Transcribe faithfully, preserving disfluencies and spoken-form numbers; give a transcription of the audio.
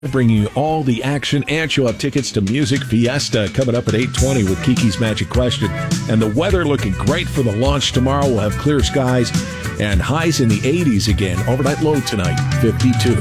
bringing you all the action, and she'll have tickets to Music Fiesta coming up at eight twenty with Kiki's Magic Question. And the weather looking great for the launch tomorrow. We'll have clear skies and highs in the eighties again. Overnight low tonight, fifty-two.